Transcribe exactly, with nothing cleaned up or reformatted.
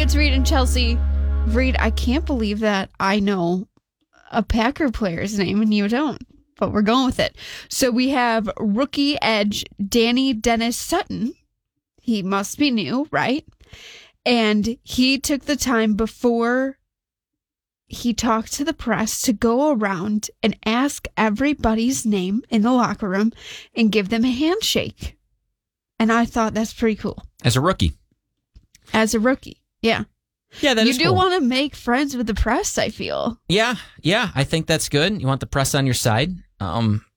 it's Reed and Chelsea. Reed, I can't believe that I know a Packer player's name and you don't, but we're going with it. So we have rookie edge Danny Dennis Sutton. He must be new, right? And he took the time before he talked to the press to go around and ask everybody's name in the locker room and give them a handshake. And I thought that's pretty cool. As a rookie. As a rookie, yeah. Yeah, that you is do cool. want to make friends with the press, I feel. Yeah, yeah, I think that's good. You want the press on your side. Um,